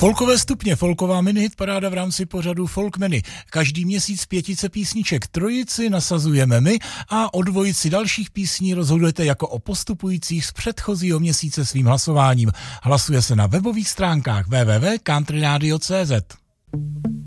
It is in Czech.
Folkové stupně, folková minihit paráda v rámci pořadu Folkmeny. Každý měsíc 5 písniček, trojici nasazujeme my a o dvojici dalších písní rozhodujete jako o postupujících z předchozího měsíce svým hlasováním. Hlasuje se na webových stránkách www.countryradio.cz.